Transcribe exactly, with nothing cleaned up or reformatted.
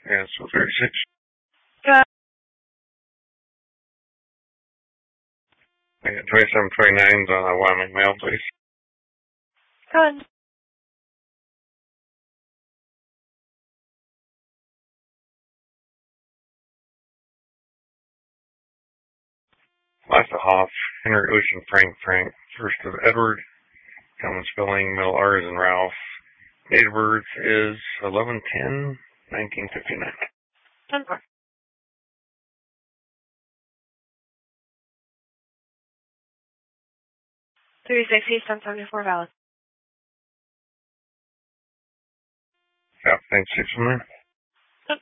Yeah, so thirty-six. Good. I got twenty-seven twenty-nines on a Wyoming mail, please. Good. Lisa Hoff, Henry Ocean, Frank Frank, first of Edward, common spelling, middle R is in Ralph. Date of birth is eleven ten nineteen fifty-nine. ten four. three six Eastern seventy-four valid. Yeah, thanks, six from there.